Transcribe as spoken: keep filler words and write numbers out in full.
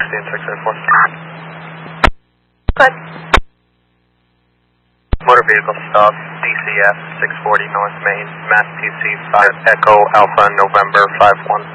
sixteen six eight four. Good. Motor vehicle stop, D C F six forty North Main, Mass T C five Echo Alpha November five one.